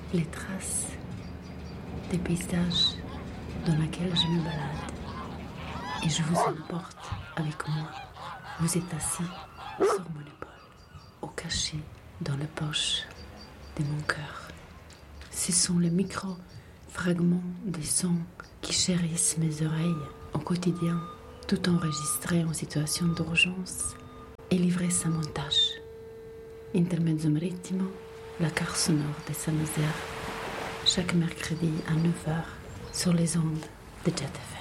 les traces des paysages dans lesquels je me balade. Et je vous emporte avec moi. Vous êtes assis sur mon épaule, ou caché dans la poche de mon cœur. Ce sont les micro-fragments des sons qui chérissent mes oreilles au quotidien, tout enregistré en situation d'urgence et livré sans montage. Intermezzo Marittimo, la carte sonore de Saint-Nazaire, chaque mercredi à 9h sur les ondes de Jet FM.